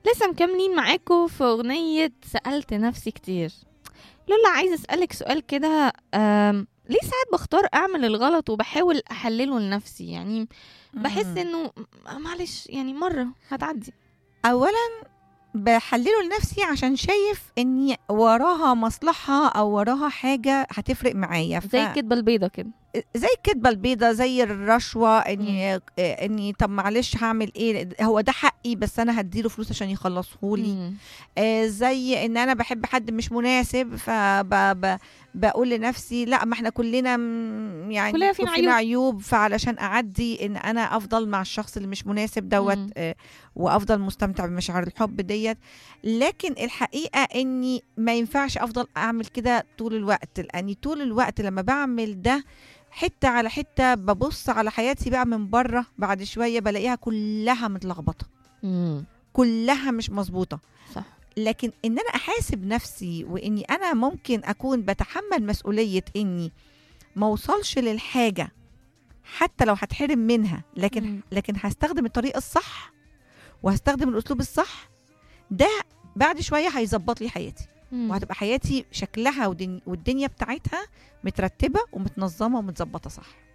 لسه مكملين معاكم في أغنية سألت نفسي كتير. لولا عايزة أسألك سؤال كده، ليه ساعات بختار أعمل الغلط وبحاول أحلله لنفسي؟ يعني بحس مم. إنه معلش، يعني مرة هتعدي. اولا بحلله لنفسي عشان شايف اني وراها مصلحة او وراها حاجة هتفرق معايا، زي الكدبة البيضة كده. زي الكدبة البيضة، زي الرشوة، مم. اني طب معلش هعمل ايه، هو ده حقي بس انا هديله فلوس عشان يخلصهولي. مم. زي ان انا بحب حد مش مناسب بقول لنفسي لا، ما احنا كلنا يعني كلنا فينا فينا عيوب. عيوب، فعلشان اعدي ان انا افضل مع الشخص اللي مش مناسب دوت، مم. وافضل مستمتع بمشاعر الحب ديت. لكن الحقيقة اني ما ينفعش افضل اعمل كده طول الوقت، لاني طول الوقت لما بعمل ده حتة على حتة ببص على حياتي بقى من بره، بعد شوية بلاقيها كلها متلخبطة، مم. كلها مش مظبوطة. صح. لكن ان انا احاسب نفسي، واني انا ممكن اكون بتحمل مسؤولية اني ما اوصلش للحاجة حتى لو هتحرم منها، مم. لكن هستخدم الطريقة الصح وهستخدم الاسلوب الصح، ده بعد شوية هيظبط لي حياتي، مم. وهتبقى حياتي شكلها والدنيا بتاعتها مترتبة ومتنظمة ومتظبطة صح.